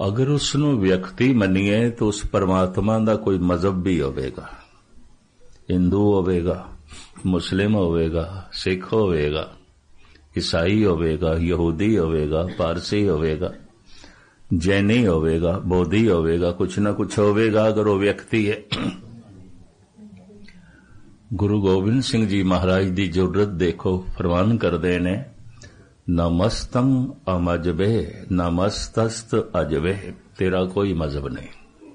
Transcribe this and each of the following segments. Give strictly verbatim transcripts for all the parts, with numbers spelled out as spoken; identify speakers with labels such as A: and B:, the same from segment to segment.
A: अगर उसनू व्यक्ति मनीए तो उस परमात्मा का कोई मजहब भी होवेगा, हिंदू होवेगा, मुस्लिम होवेगा, सिख होवेगा, ईसाई होवेगा, यहूदी होवेगा, पारसी होवेगा, जैनी होवेगा, बौद्धि होवेगा, कुछ ना कुछ होवेगा अगर वो व्यक्ति है। गुरु गोबिंद सिंह जी महाराज की जरूरत देखो, फरमान करते ने नमस्तम अमजबे नमस्तस्त अजबे, तेरा कोई मजहब नहीं।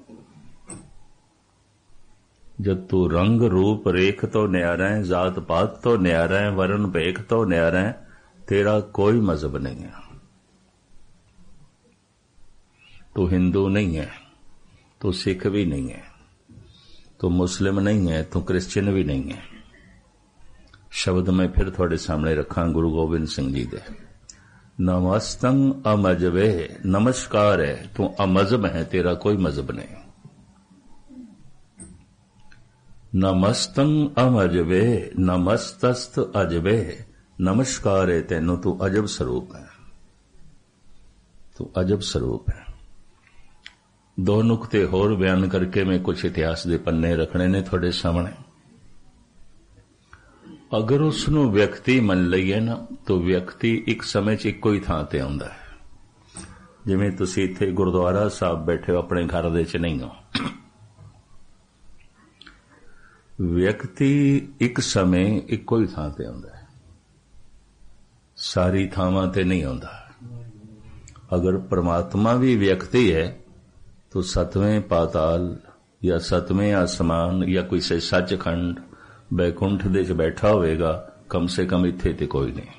A: जब तू रंग रूप रेख तो न्यारा है, जात पात तो न्यारा है, वर्ण भेख तो न्यारा है, तेरा कोई मजहब नहीं है। तू हिंदू नहीं है, तू सिख भी नहीं है, तू मुस्लिम नहीं है, तू क्रिश्चियन भी नहीं है। शब्द मैं फिर थोड़े सामने रखा गुरु गोबिंद सिंह जी दे। नमस्तं अमजबे, नमस्कार है, तू अमजब है, तेरा कोई मजहब नहीं। नमस्तं अमजबे नमस्तस्त अजबे, नमस्कार है तेनू, तू अजब स्वरूप है, तू अजब स्वरूप है। दो नुकते होर बयान करके मैं कुछ इतिहास के पन्ने रखने ने थोड़े सामने। अगर उसनू व्यक्ति मन लईए ना तो व्यक्ति एक समय च इक्को ही थां ते आउंदा है। जिवें तुसीं इत्थे गुरुद्वारा साहब बैठे हो, अपने घर दे च नहीं हो। व्यक्ति एक समय इक्को ही थां ते आउंदा है, सारी थावां ते नहीं आउंदा। अगर परमात्मा भी व्यक्ति है तो सतवें पाताल या सतवें आसमान या कोई से सचखंड बैकुंठ दे च बैठा होवेगा, कम से कम इत्थे ते कोई नहीं,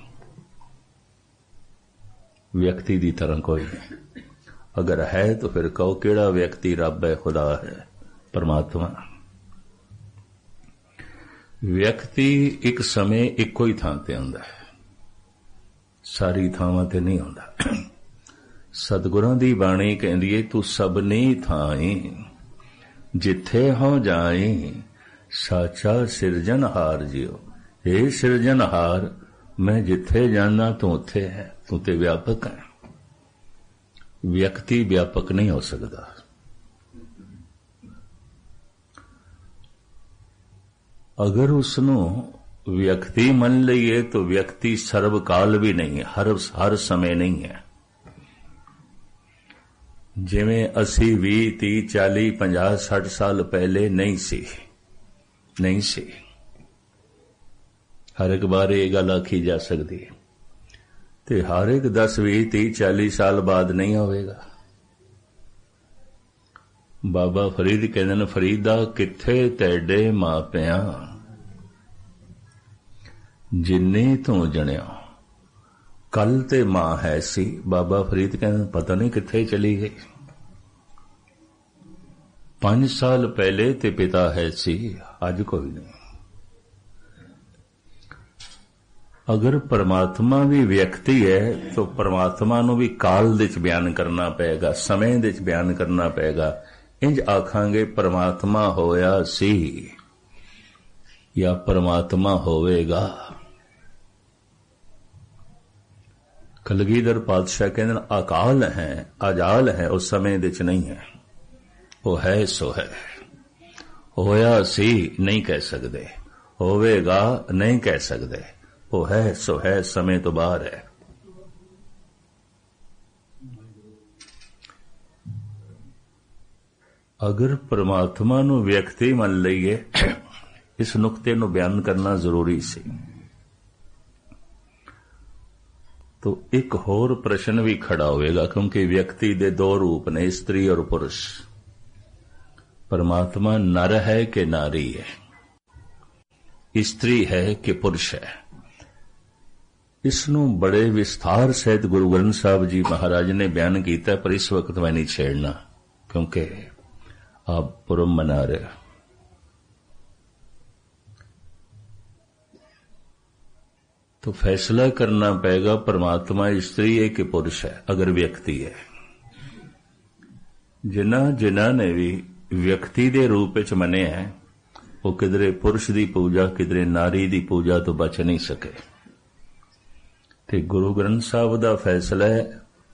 A: व्यक्ति दी तरह कोई नहीं। अगर है तो फिर कहो केड़ा व्यक्ति रब है, खुदा है, परमात्मा। व्यक्ति एक समय इक्को ही थां ते आउंदा है, सारी थावां ते नहीं आउंदा। सतगुरां दी बाणी कहंदी है तू सबनी थाई जिथे हो जाई, साचा सिरजनहार जियो। हे सिरजनहार, मैं जिथे जाना तू उथे है, तू ते व्यापक है। व्यक्ति व्यापक नहीं हो सकता। अगर उसनू व्यक्ति मन लईए तो व्यक्ति सर्वकाल भी नहीं है, हर हर समय नहीं है। जिवें असी भी ती चाली पंजाह सठ साल पहले नहीं सी नहीं सी हर एक बार ये गल आखी जा सकती है, ते हर एक दस भी ती चाली साल बाद नहीं होवेगा। बाबा फरीद कहते हैं, फरीदा किथे तेडे मापिया जिन्नी तू जणिया, कल ते मां है सी। बाबा फरीद कहते पता नहीं किथे चली गई। पांच साल पहले ते पिता है सी, अज कोई नहीं। अगर परमात्मा भी व्यक्ति है तो परमात्मा नूं भी काल दे च बयान करना पेगा, समय दे च बयान करना पेगा। इंज आखांगे परमात्मा होया सी या परमात्मा होवेगा। कलगीधर पातशाह कहते अकाल है, अजाल है, उस समय दे च नहीं है, वो है सो है। होया सी नहीं कह सकते, होवेगा नहीं कह सकते, वो है सो है, समय तो बाहर है। अगर परमात्मा नू व्यक्ति मन लईए, इस नुकते नू बयान करना जरूरी सी। तो एक होर प्रश्न भी खड़ा होएगा, क्योंकि व्यक्ति दे दो रूप ने, स्त्री और पुरुष। परमात्मा नर है कि नारी है, स्त्री है कि पुरुष है। इसनू बड़े विस्तार सहित गुरु ग्रंथ साहब जी महाराज ने बयान किया, पर इस वक्त मैं नहीं छेड़ना क्योंकि आप पुरब मना रहे हो। तो फैसला करना पड़ेगा परमात्मा स्त्री है कि पुरुष है, अगर व्यक्ति है। जिन्हां जिन्हां ने भी व्यक्ति दे रूप विच मने है, वो किधरे पुरुष दी पूजा, किधरे नारी दी पूजा तो बच नहीं सके। ते गुरु ग्रंथ साहब दा फैसला है